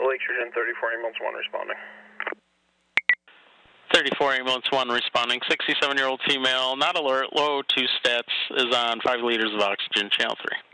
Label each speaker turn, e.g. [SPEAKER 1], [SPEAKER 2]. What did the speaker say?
[SPEAKER 1] Lakeshore 34 ambulance 1 responding.
[SPEAKER 2] 34 ambulance 1 responding. 67-year-old female, not alert, low 2 stats, is on 5 liters of oxygen, channel 3.